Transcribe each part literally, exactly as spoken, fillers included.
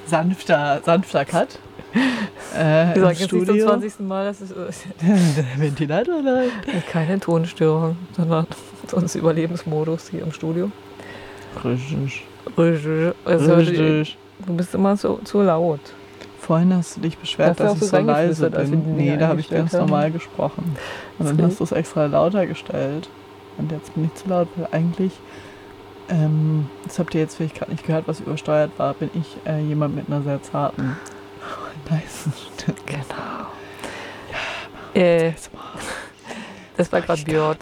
sanfter, sanfter Cut. Äh, Wir sagen jetzt nicht zum zwanzigsten Mal, dass es der Ventilator läuft. Keine Tonstörung, sondern sonst Überlebensmodus hier im Studio. Richtig. Richtig. Also Richtig. Du bist immer so zu laut. Vorhin hast du dich beschwert, dass ich so leise bin. Nee, da habe ich ganz normal gesprochen. Und dann hast du es extra lauter gestellt. Und jetzt bin ich zu laut, weil eigentlich, ähm, das habt ihr jetzt vielleicht gerade nicht gehört, was übersteuert war, bin ich äh, jemand mit einer sehr zarten, leisen Stimme. Genau. Ja, äh, das war gerade Björk.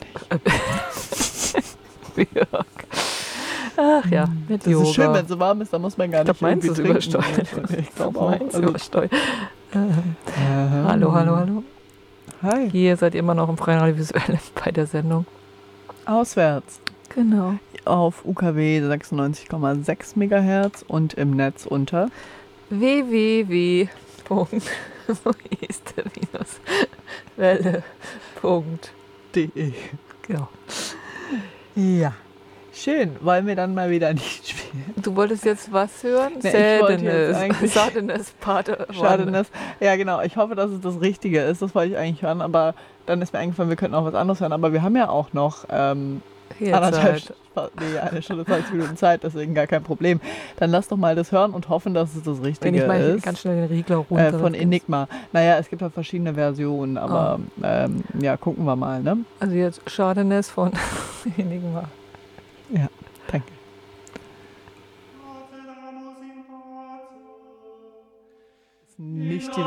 Björk. Ach ja, mit das Yoga. Ist schön, wenn es so warm ist, dann muss man gar nicht irgendwie trinken. Übersteuern. Ich glaube auch. Also, übersteuern. Ähm, hallo, hallo, hallo. Hi. Hier seid ihr immer noch im Freien Radio Visuell bei der Sendung. Auswärts. Genau. Auf U K W sechsundneunzig Komma sechs Megahertz und im Netz unter w w w punkt welle punkt de. Genau. Ja. Schön. Wollen wir dann mal wieder nicht spielen? Du wolltest jetzt was hören? Nee, Sadness. Sadness, Part Sadness. Ja, genau. Ich hoffe, dass es das Richtige ist. Das wollte ich eigentlich hören, aber dann ist mir eingefallen, wir könnten auch was anderes hören. Aber wir haben ja auch noch ähm, anderthalb Stunden, nee, eine Stunde, zwanzig Minuten Zeit, deswegen gar kein Problem. Dann lass doch mal das hören und hoffen, dass es das Richtige Wenn ich mal ist. Ganz schnell den Regler runter. Äh, von Enigma. Naja, es gibt ja verschiedene Versionen, aber oh. ähm, ja, gucken wir mal, ne? Also jetzt Sadness von Enigma. Ja, danke. Nicht die